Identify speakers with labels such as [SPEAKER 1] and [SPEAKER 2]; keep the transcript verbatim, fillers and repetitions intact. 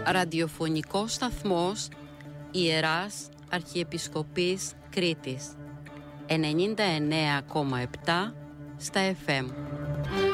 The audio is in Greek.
[SPEAKER 1] ραδιοφωνικός σταθμός Ιεράς Αρχιεπισκοπής Κρήτης ενενήντα εννέα κόμμα επτά στα εφ εμ.